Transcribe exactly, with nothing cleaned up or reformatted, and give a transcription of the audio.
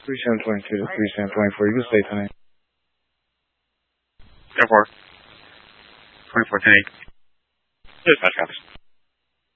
three seven two two, three seven two four, you can stay tonight. ten four. twenty-four ten eight. Dispatch copies.